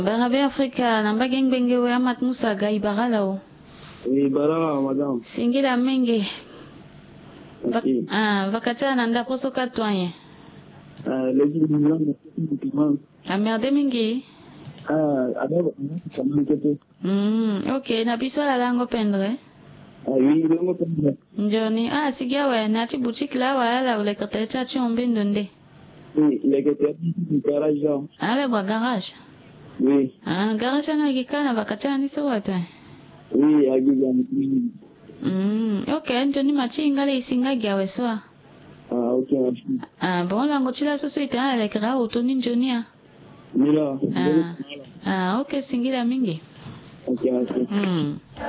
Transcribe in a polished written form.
Barabe Afrika namba gengbenge we amat Musa ga ibagala o. Ibagala madam. Singila mingi. Okay. Vakachana nda poso katwanye. Legi mingi. Amerde mingi. Adabo kamikete. Okay, na biso la lango pendre. Oui, lango pendre. Njoni, sigia we nati boutique la wa la ule kete chachi ombindo nde. Oui, le kete garage. Ale kwa garage. Oui. Garage na gikana vakachana ni sote. Oui, agigani. Okay, njoni machi ingale isinga gyawe soa. Okay. Bon lango chila soso itana lekera utoni njonia. Mila. Okay, singila mingi. Okay.